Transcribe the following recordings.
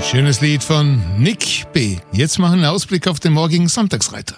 Schönes Lied von Nick B. Jetzt machen wir einen Ausblick auf den morgigen Sonntagsreiter.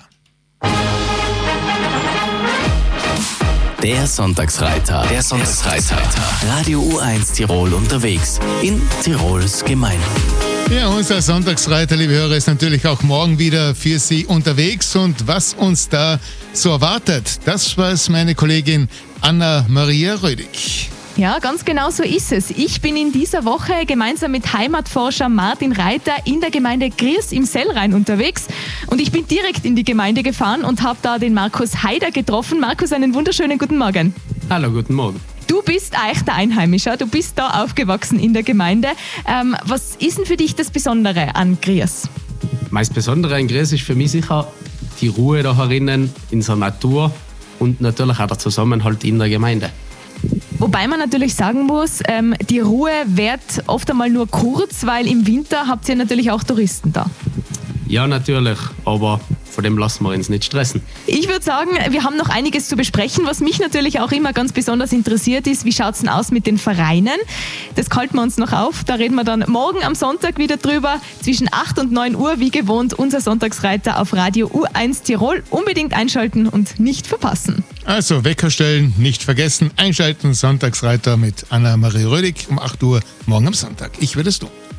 Der Sonntagsreiter. Der Sonntagsreiter. Radio U1 Tirol unterwegs in Tirols Gemeinden. Ja, unser Sonntagsreiter, liebe Hörer, ist natürlich auch morgen wieder für Sie unterwegs. Und was uns da so erwartet, das weiß meine Kollegin Anna-Maria Rödig. Ja, ganz genau so ist es. Ich bin in dieser Woche gemeinsam mit Heimatforscher Martin Reiter in der Gemeinde Griers im Sellrhein unterwegs. Und ich bin direkt in die Gemeinde gefahren und habe da den Markus Haider getroffen. Markus, einen wunderschönen guten Morgen. Hallo, guten Morgen. Du bist echter Einheimischer, du bist da aufgewachsen in der Gemeinde. Was ist denn für dich das Besondere an Griers? Das Besondere an Griers ist für mich sicher die Ruhe da herinnen, in der Natur und natürlich auch der Zusammenhalt in der Gemeinde. Wobei man natürlich sagen muss, die Ruhe währt oft einmal nur kurz, weil im Winter habt ihr natürlich auch Touristen da. Ja, natürlich, aber von dem lassen wir uns nicht stressen. Ich würde sagen, wir haben noch einiges zu besprechen. Was mich natürlich auch immer ganz besonders interessiert ist, wie schaut es denn aus mit den Vereinen? Das halten wir uns noch auf. Da reden wir dann morgen am Sonntag wieder drüber. Zwischen 8 und 9 Uhr, wie gewohnt, unser Sonntagsreiter auf Radio U1 Tirol. Unbedingt einschalten und nicht verpassen. Also Wecker stellen, nicht vergessen, einschalten, Sonntagsreiter mit Anna-Maria Rödig um 8 Uhr morgen am Sonntag. Ich werde es tun.